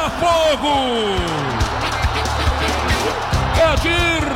Botafogo! Gadir!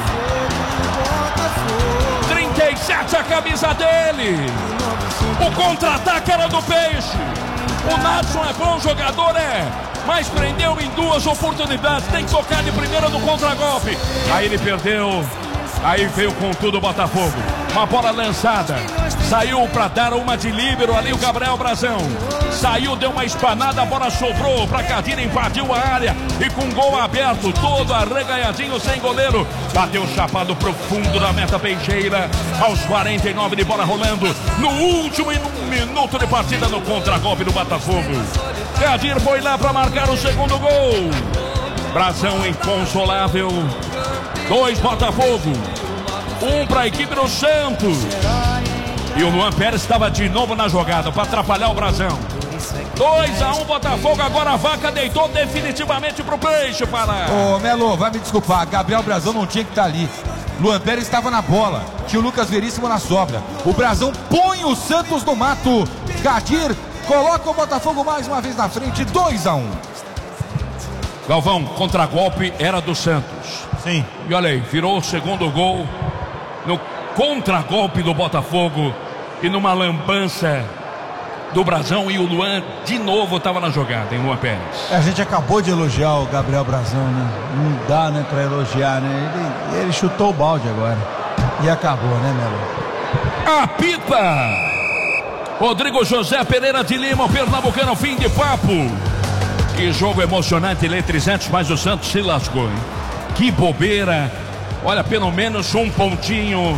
37 a camisa dele! O contra-ataque era do Peixe! O Natson é bom jogador, mas prendeu em 2 oportunidades. Tem que tocar de primeira no contra-golpe. Aí ele perdeu. Aí veio com tudo o Botafogo. Uma bola lançada. Saiu para dar uma de líbero ali o Gabriel Brazão. Saiu, deu uma espanada, a bola sobrou para Cadira, invadiu a área. E com gol aberto, todo arreganhadinho, sem goleiro. Bateu chapado profundo na meta peixeira. Aos 49 de bola rolando. No último minuto de partida no contra-golpe do Botafogo. Cadir foi lá para marcar o segundo gol. Brazão inconsolável. 2 Botafogo, 1 para a equipe do Santos. E o Luan Pérez estava de novo na jogada para atrapalhar o Brazão. 2-1 Botafogo, agora a vaca deitou definitivamente pro Peixe, para. Ô Melo, vai me desculpar, Gabriel Brazão não tinha que estar ali. Luan Pérez estava na bola, tinha o Lucas Veríssimo na sobra. O Brazão põe o Santos no mato. Cadir coloca o Botafogo mais uma vez na frente, 2-1. Galvão, contra-golpe era do Santos. Sim. E olha aí, virou o segundo gol no contra-golpe do Botafogo e numa lambança do Brazão, e o Luan de novo estava na jogada, hein, Luan Pérez? A gente acabou de elogiar o Gabriel Brazão, né? Não dá, né, pra elogiar, né? Ele chutou o balde agora. E acabou, né, Melo? Apita! Rodrigo José Pereira de Lima, o pernambucano, fim de papo. Que jogo emocionante, eletrizante, mas o Santos se lascou, hein? Que bobeira. Olha, pelo menos um pontinho.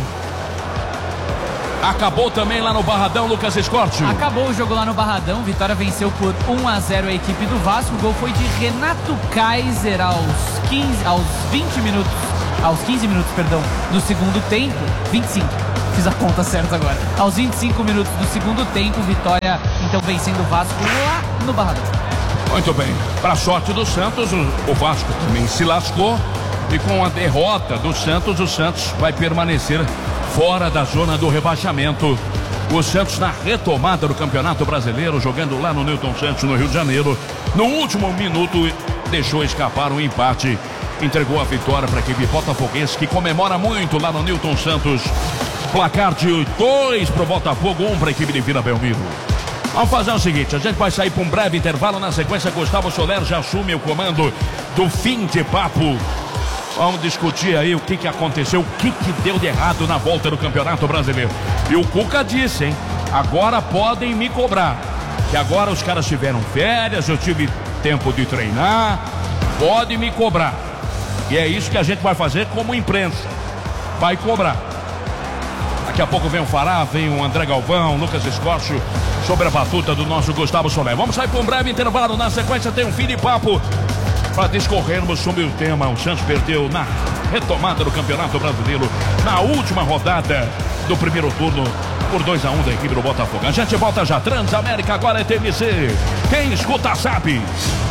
Acabou também lá no Barradão, Lucas Escorte. Acabou o jogo lá no Barradão. Vitória venceu por 1-0 a equipe do Vasco. O gol foi de Renato Kaiser aos 15 minutos do segundo tempo. 25. Fiz a conta certa agora. Aos 25 minutos do segundo tempo, Vitória então vencendo o Vasco lá no Barradão. Muito bem. Para sorte do Santos, o Vasco também se lascou. E com a derrota do Santos, o Santos vai permanecer fora da zona do rebaixamento. O Santos na retomada do Campeonato Brasileiro, jogando lá no Newton Santos, no Rio de Janeiro. No último minuto, deixou escapar um empate. Entregou a vitória para a equipe botafoguense, que comemora muito lá no Newton Santos. Placar de 2 para o Botafogo, 1 para a equipe de Vila Belmiro. Vamos fazer o seguinte, a gente vai sair para um breve intervalo. Na sequência, Gustavo Soler já assume o comando do fim de papo. Vamos discutir aí o que aconteceu, o que deu de errado na volta do Campeonato Brasileiro. E o Cuca disse, hein? Agora podem me cobrar. Que agora os caras tiveram férias, eu tive tempo de treinar. Pode me cobrar. E é isso que a gente vai fazer como imprensa. Vai cobrar. Daqui a pouco vem o Fará, vem o André Galvão, Lucas Escorcho, sobre a batuta do nosso Gustavo Soler. Vamos sair para um breve intervalo. Na sequência tem um fim de papo para discorrermos sobre o tema. O Santos perdeu na retomada do Campeonato Brasileiro, na última rodada do primeiro turno, por 2-1 da equipe do Botafogo. A gente volta já. Transamérica agora é TMC. Quem escuta sabe.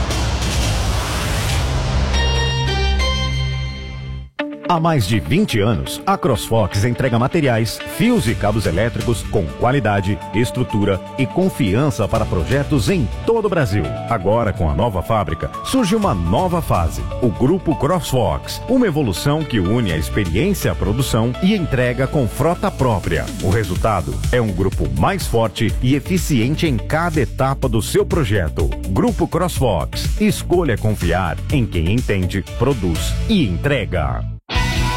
Há mais de 20 anos, a CrossFox entrega materiais, fios e cabos elétricos com qualidade, estrutura e confiança para projetos em todo o Brasil. Agora, com a nova fábrica, surge uma nova fase, o Grupo CrossFox, uma evolução que une a experiência à produção e entrega com frota própria. O resultado é um grupo mais forte e eficiente em cada etapa do seu projeto. Grupo CrossFox, escolha confiar em quem entende, produz e entrega.